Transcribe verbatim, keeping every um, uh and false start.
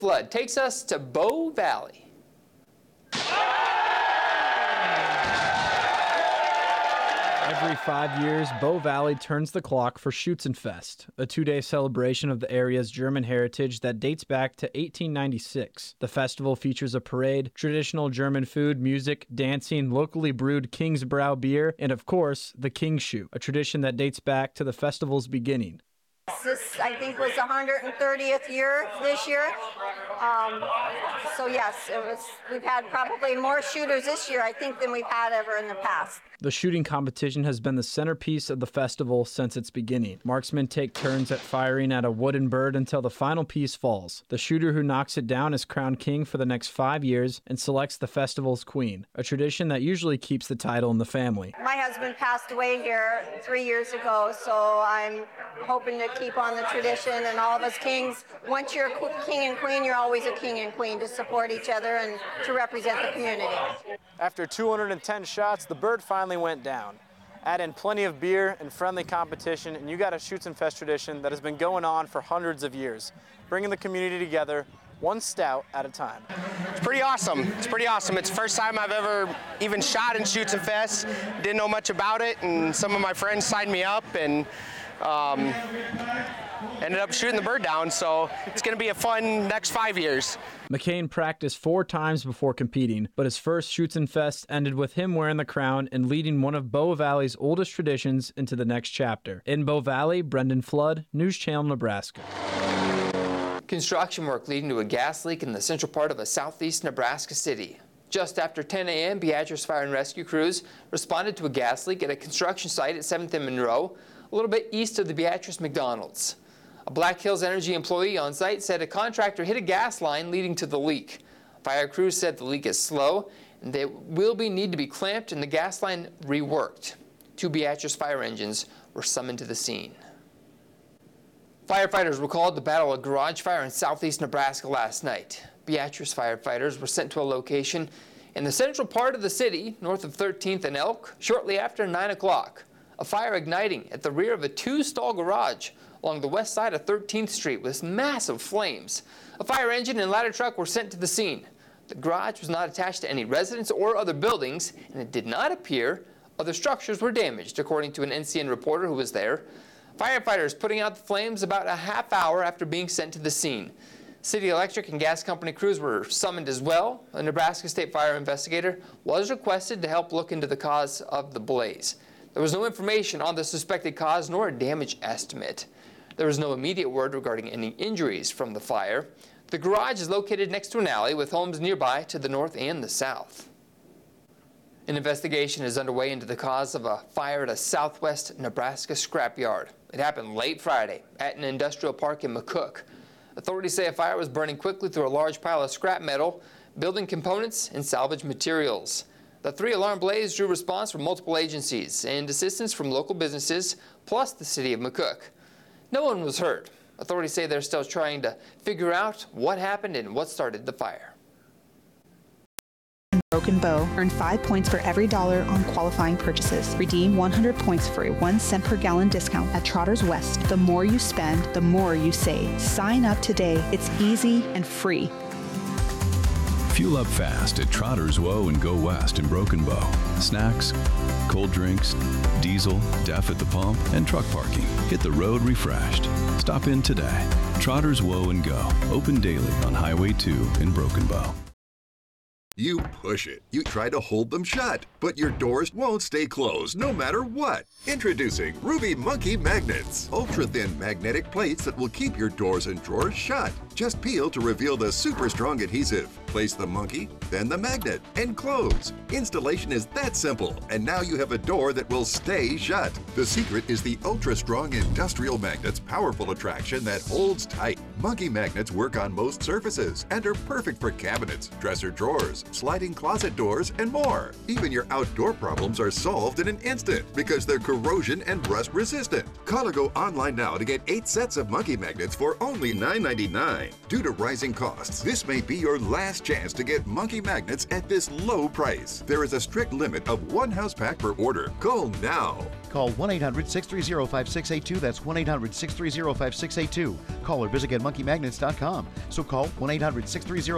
Flood takes us to Bow Valley. Every five years, Bow Valley turns the clock for Schützenfest, a two-day celebration of the area's German heritage that dates back to eighteen ninety-six. The festival features a parade, traditional German food, music, dancing, locally brewed Kingsbrau beer, and of course, the Kingschuh, a tradition that dates back to the festival's beginning. This, I think, was the one hundred thirtieth year this year. Um, so yes, it was. We've had probably more shooters this year, I think, than we've had ever in the past. The shooting competition has been the centerpiece of the festival since its beginning. Marksmen take turns at firing at a wooden bird until the final piece falls. The shooter who knocks it down is crowned king for the next five years and selects the festival's queen, a tradition that usually keeps the title in the family. My husband passed away here three years ago, so I'm hoping to keep on the tradition, and all of us kings, once you're a king and queen, you're always a king and queen to support each other and to represent the community. After two hundred ten shots, the bird finally went down. Add in plenty of beer and friendly competition, and you got a Schützenfest tradition that has been going on for hundreds of years, bringing the community together one stout at a time. It's pretty awesome. It's pretty awesome. It's the first time I've ever even shot in Schützenfest. Didn't know much about it, and some of my friends signed me up, and um, ended up shooting the bird down, so it's going to be a fun next five years. McCain practiced four times before competing, but his first Schützenfest ended with him wearing the crown and leading one of Bow Valley's oldest traditions into the next chapter. In Bow Valley, Brendan Flood, News Channel, Nebraska. Construction work leading to a gas leak in the central part of a southeast Nebraska city. Just after ten a m, Beatrice Fire and Rescue crews responded to a gas leak at a construction site at seventh and Monroe, a little bit east of the Beatrice McDonald's. A Black Hills Energy employee on site said a contractor hit a gas line leading to the leak. Fire crews said the leak is slow and they will be need to be clamped and the gas line reworked. Two Beatrice fire engines were summoned to the scene. Firefighters were called to battle a garage fire in southeast Nebraska last night. Beatrice firefighters were sent to a location in the central part of the city, north of thirteenth and Elk, shortly after nine o'clock. A fire igniting at the rear of a two-stall garage along the west side of thirteenth street with massive flames. A fire engine and ladder truck were sent to the scene. The garage was not attached to any residence or other buildings, and it did not appear other structures were damaged, according to an N C N reporter who was there. Firefighters putting out the flames about a half hour after being sent to the scene. City Electric and gas company crews were summoned as well. A Nebraska State Fire investigator was requested to help look into the cause of the blaze. There was no information on the suspected cause nor a damage estimate. There was no immediate word regarding any injuries from the fire. The garage is located next to an alley with homes nearby to the north and the south. An investigation is underway into the cause of a fire at a southwest Nebraska scrapyard. It happened late Friday at an industrial park in McCook. Authorities say a fire was burning quickly through a large pile of scrap metal, building components, and salvage materials. The three-alarm blaze drew response from multiple agencies and assistance from local businesses, plus the city of McCook. No one was hurt. Authorities say they're still trying to figure out what happened and what started the fire. Broken Bow. Earn five points for every dollar on qualifying purchases. Redeem one hundred points for a one cent per gallon discount at Trotters West. The more you spend, the more you save. Sign up today. It's easy and free. Fuel up fast at Trotters Woe and Go West in Broken Bow. Snacks, cold drinks, diesel, DEF at the pump, and truck parking. Hit the road refreshed. Stop in today. Trotters Woe and Go. Open daily on Highway two in Broken Bow. You push it. You try to hold them shut, but your doors won't stay closed no matter what. Introducing Ruby Monkey Magnets. Ultra-thin magnetic plates that will keep your doors and drawers shut. Just peel to reveal the super strong adhesive. Place the monkey, then the magnet, and close. Installation is that simple, and now you have a door that will stay shut. The secret is the ultra-strong industrial magnet's powerful attraction that holds tight. Monkey magnets work on most surfaces and are perfect for cabinets, dresser drawers, sliding closet doors, and more. Even your outdoor problems are solved in an instant because they're corrosion and rust resistant. Call or go online now to get eight sets of monkey magnets for only nine ninety-nine. Due to rising costs, this may be your last chance to get monkey magnets at this low price. There is a strict limit of one house pack per order. Call now. Call one eight hundred, six three zero, five six eight two. That's one eight hundred, six three zero, five six eight two. Call or visit get monkey magnets dot com. So call one eight hundred, six three zero,